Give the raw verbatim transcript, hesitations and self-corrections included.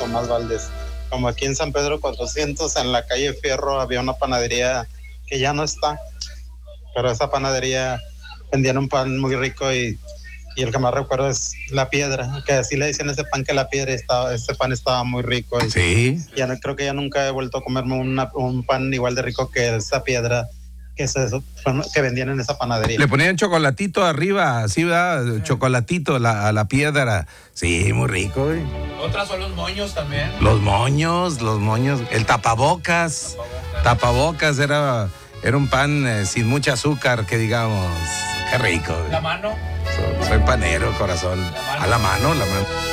Tomás Valdés. Como aquí en San Pedro cuatrocientos, en la calle Fierro, había una panadería que ya no está, pero esa panadería vendían un pan muy rico y, y el que más recuerdo es La Piedra, que así le dicen ese pan, que La Piedra, estaba, ese pan estaba muy rico. Y sí. Ya no, creo que ya nunca he vuelto a comerme una, un pan igual de rico que esa Piedra que, es eso, que vendían en esa panadería. Le ponían chocolatito arriba, así, ¿verdad? Chocolatito la, a la piedra. Sí, muy rico, güey. Otras son los moños también. Los moños, los moños. El tapabocas. Tapabocas, tapabocas era, era un pan eh, sin mucho azúcar, que digamos. Qué rico, güey. La mano. Soy, soy panero, corazón. La a la mano, la mano.